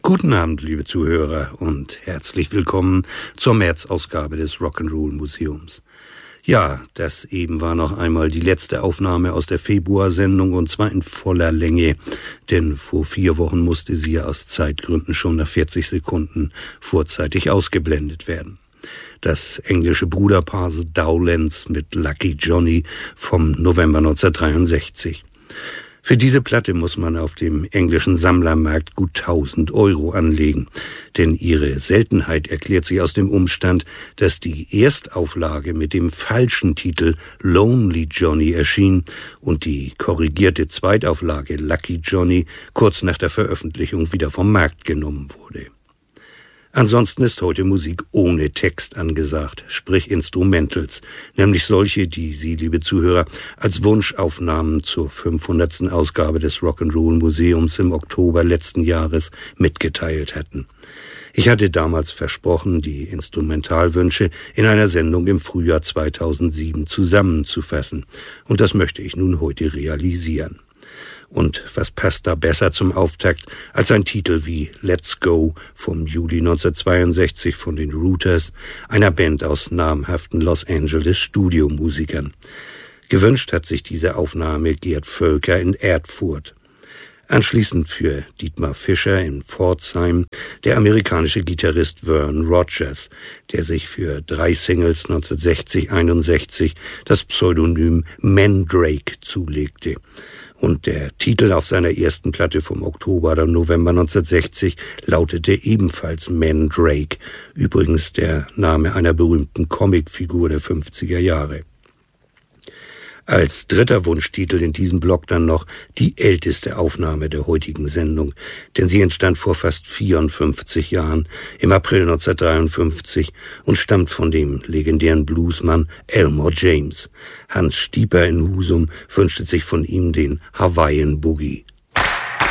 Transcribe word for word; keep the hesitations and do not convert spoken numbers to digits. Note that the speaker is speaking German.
Guten Abend, liebe Zuhörer, und herzlich willkommen zur März-Ausgabe des Rock'n'Roll Museums. Ja, das eben war noch einmal die letzte Aufnahme aus der Februarsendung, und zwar in voller Länge, denn vor vier Wochen musste sie ja aus Zeitgründen schon nach vierzig Sekunden vorzeitig ausgeblendet werden. Das englische Bruderpaar The Dowlands mit Lucky Johnny vom November neunzehnhundertdreiundsechzig. Für diese Platte muss man auf dem englischen Sammlermarkt gut tausend Euro anlegen, denn ihre Seltenheit erklärt sich aus dem Umstand, dass die Erstauflage mit dem falschen Titel Lonely Johnny erschien und die korrigierte Zweitauflage Lucky Johnny kurz nach der Veröffentlichung wieder vom Markt genommen wurde. Ansonsten ist heute Musik ohne Text angesagt, sprich Instrumentals, nämlich solche, die Sie, liebe Zuhörer, als Wunschaufnahmen zur fünfhundertsten Ausgabe des Rock'n'Roll Museums im Oktober letzten Jahres mitgeteilt hatten. Ich hatte damals versprochen, die Instrumentalwünsche in einer Sendung im Frühjahr zweitausendsieben zusammenzufassen, und das möchte ich nun heute realisieren. Und was passt da besser zum Auftakt als ein Titel wie Let's Go vom Juli neunzehnhundertzweiundsechzig von den Rooters, einer Band aus namhaften Los Angeles Studiomusikern. Gewünscht hat sich diese Aufnahme Gerd Völker in Erfurt. Anschließend für Dietmar Fischer in Pforzheim der amerikanische Gitarrist Vern Rogers, der sich für drei Singles neunzehnhundertsechzig einundsechzig das Pseudonym Mandrake zulegte. Und der Titel auf seiner ersten Platte vom Oktober oder November neunzehnhundertsechzig lautete ebenfalls Mandrake, übrigens der Name einer berühmten Comicfigur der fünfziger Jahre. Als dritter Wunschtitel in diesem Block dann noch die älteste Aufnahme der heutigen Sendung, denn sie entstand vor fast vierundfünfzig Jahren, im April neunzehnhundertdreiundfünfzig, und stammt von dem legendären Bluesmann Elmore James. Hans Stieper in Husum wünschte sich von ihm den Hawaiian Boogie.